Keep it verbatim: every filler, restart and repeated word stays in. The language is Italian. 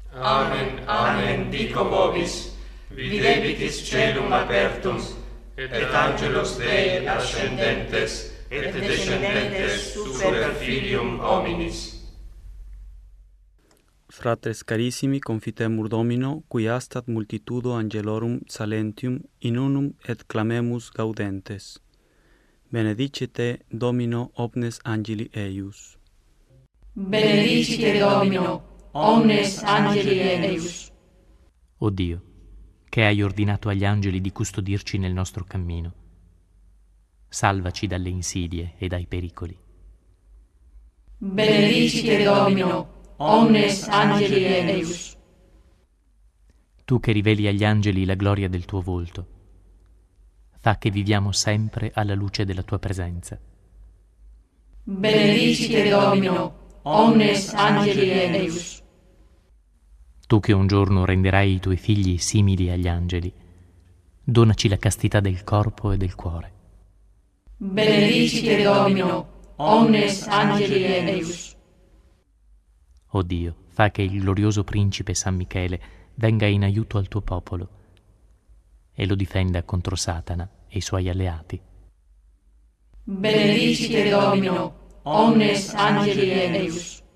Amen, amen, dico vobis, videbitis celum apertum, et angelos Dei ascendentes, et descendentes super filium hominis. Fratres carissimi, confitemur Domino, qui astat multitudo angelorum salentium in unum et clamemus gaudentes. Benedicite Domino omnes angeli eius. Benedicite Domino omnes angeli eius. O Dio, che hai ordinato agli angeli di custodirci nel nostro cammino, salvaci dalle insidie e dai pericoli. Benedicite Domino omnes angeli eius. Tu che riveli agli angeli la gloria del tuo volto, fa che viviamo sempre alla luce della tua presenza. Benedicite Domino omnes angeli eius. Tu che un giorno renderai i tuoi figli simili agli angeli, donaci la castità del corpo e del cuore. Benedicite Domino omnes angeli eius. O Dio, fa che il glorioso principe San Michele venga in aiuto al tuo popolo e lo difenda contro Satana e i suoi alleati. Benedicite Domino omnes angeli eius.